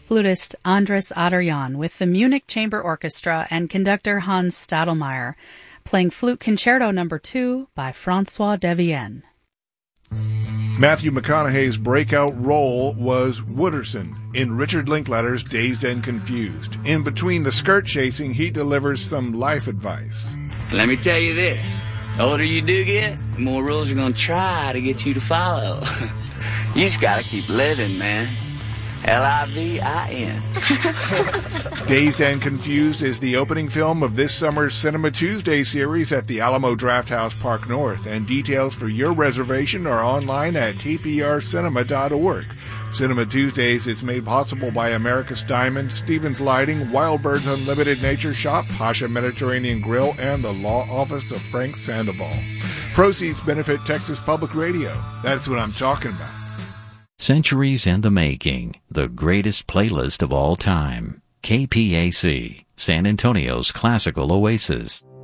flutist Andres Adorjan with the Munich Chamber Orchestra and conductor Hans Stadelmeier, playing Flute Concerto No. 2 by François Devienne. Matthew McConaughey's breakout role was Wooderson in Richard Linklater's Dazed and Confused. In between the skirt chasing, he delivers some life advice. Let me tell you this. The older you do get, the more rules are going to try to get you to follow. You just got to keep living, man. Livin. Dazed and Confused is the opening film of this summer's Cinema Tuesday series at the Alamo Drafthouse Park North, and details for your reservation are online at tprcinema.org. Cinema Tuesdays is made possible by America's Diamond, Stevens Lighting, Wild Birds Unlimited Nature Shop, Pasha Mediterranean Grill, and the Law Office of Frank Sandoval. Proceeds benefit Texas Public Radio. That's what I'm talking about. Centuries in the Making, the greatest playlist of all time. KPAC, San Antonio's classical oasis.